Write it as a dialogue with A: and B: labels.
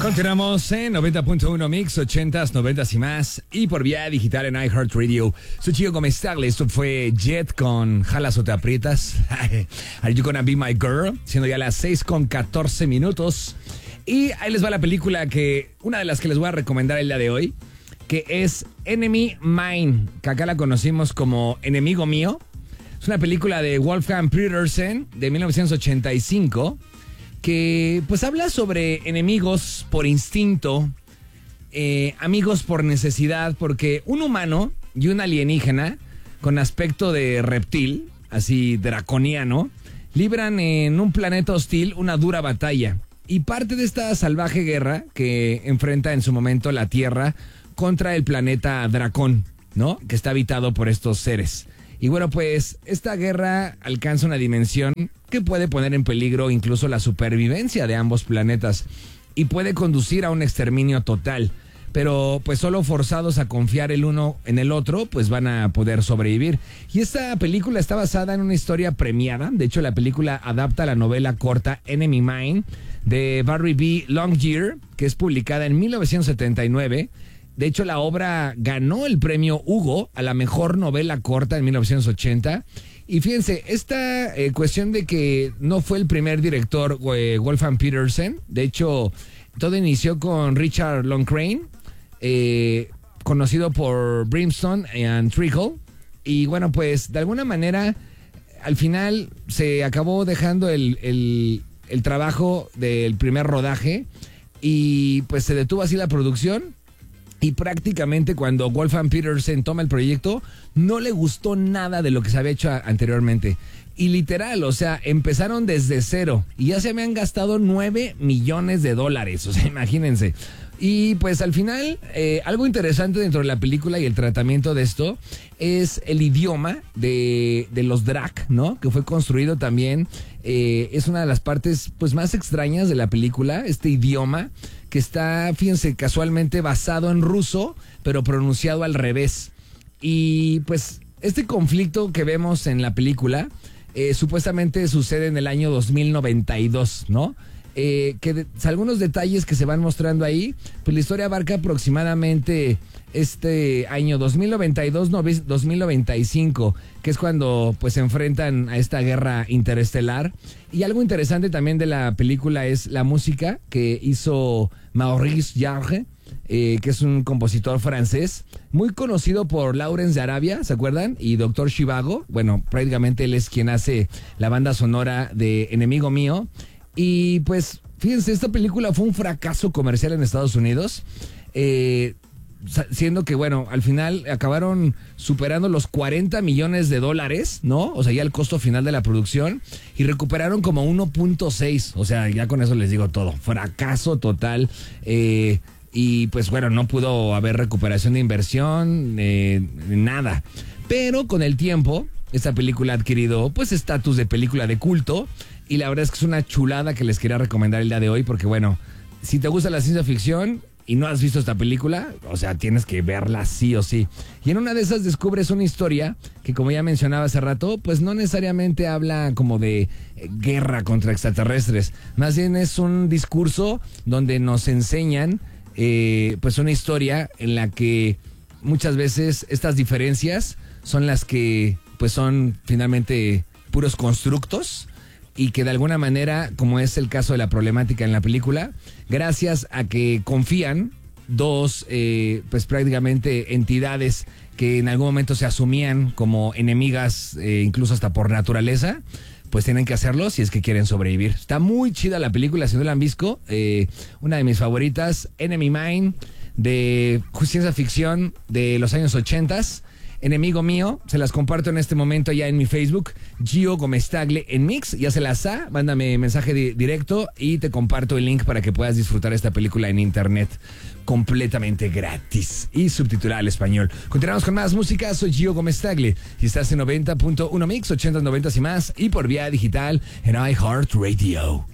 A: Continuamos en 90.1 Mix, 80s, 90s y más. Y por vía digital en iHeartRadio. Soy Gio Gómez Tagle. Esto fue Jet con Jalas o te aprietas. Are you gonna be my girl? Siendo ya las 6:14. Y ahí les va la película una de las que les voy a recomendar el día de hoy, que es Enemy Mine, que acá la conocimos como Enemigo Mío. Es una película de Wolfgang Petersen de 1985. Que pues habla sobre enemigos por instinto, amigos por necesidad, porque un humano y un alienígena con aspecto de reptil, así draconiano, libran en un planeta hostil una dura batalla. Y parte de esta salvaje guerra que enfrenta en su momento la Tierra contra el planeta Dracón, ¿no? Que está habitado por estos seres. Y bueno, pues esta guerra alcanza una dimensión que puede poner en peligro incluso la supervivencia de ambos planetas y puede conducir a un exterminio total. Pero pues solo forzados a confiar el uno en el otro, pues van a poder sobrevivir. Y esta película está basada en una historia premiada. De hecho, la película adapta la novela corta Enemy Mine de Barry B. Longyear, que es publicada en 1979. De hecho, la obra ganó el premio Hugo a la mejor novela corta en 1980. Y fíjense, esta cuestión de que no fue el primer director Wolfgang Petersen. De hecho, todo inició con Richard Loncraine, conocido por Brimstone and Treacle. Y bueno, pues de alguna manera, al final se acabó dejando el trabajo del primer rodaje y pues se detuvo así la producción. Y prácticamente cuando Wolfgang Petersen toma el proyecto, no le gustó nada de lo que se había hecho anteriormente. Y literal, o sea, empezaron desde cero y ya se habían gastado $9 millones. O sea, imagínense. Y pues al final, algo interesante dentro de la película y el tratamiento de esto es el idioma de los Drac, ¿no? Que fue construido también. Es una de las partes pues más extrañas de la película, este idioma que está, fíjense, casualmente basado en ruso, pero pronunciado al revés. Y pues este conflicto que vemos en la película supuestamente sucede en el año 2092, ¿no? Algunos detalles que se van mostrando ahí, pues la historia abarca aproximadamente este año 2092-2095, que es cuando pues se enfrentan a esta guerra interestelar. Y algo interesante también de la película es la música que hizo Maurice Jarre, que es un compositor francés, muy conocido por Lawrence de Arabia, ¿se acuerdan? Y Doctor Zhivago. Bueno, prácticamente él es quien hace la banda sonora de Enemigo Mío. Y pues, fíjense, esta película fue un fracaso comercial en Estados Unidos, siendo que, bueno, al final acabaron superando los $40 millones, ¿no? O sea, ya el costo final de la producción, y recuperaron como 1.6, o sea, ya con eso les digo todo, fracaso total. Y pues bueno, no pudo haber recuperación de inversión, nada. Pero con el tiempo, esta película ha adquirido pues estatus de película de culto. Y la verdad es que es una chulada que les quería recomendar el día de hoy, porque bueno, si te gusta la ciencia ficción y no has visto esta película, o sea, tienes que verla sí o sí. Y en una de esas descubres una historia que, como ya mencionaba hace rato, pues no necesariamente habla como de guerra contra extraterrestres. Más bien es un discurso donde nos enseñan pues una historia en la que muchas veces estas diferencias son las que pues son finalmente puros constructos. Y que de alguna manera, como es el caso de la problemática en la película, gracias a que confían dos, pues prácticamente entidades que en algún momento se asumían como enemigas, incluso hasta por naturaleza, pues tienen que hacerlo si es que quieren sobrevivir. Está muy chida la película, si no la han visto. Una de mis favoritas, Enemy Mine, de ciencia ficción de los años 80. Enemigo Mío, se las comparto en este momento ya en mi Facebook, Gio Gómez Tagle en Mix, ya se las ha, mándame mensaje directo y te comparto el link para que puedas disfrutar esta película en internet completamente gratis y subtitulada al español. Continuamos con más música, soy Gio Gómez Tagle y estás en 90.1 Mix, 80, 90 y más, y por vía digital en iHeartRadio.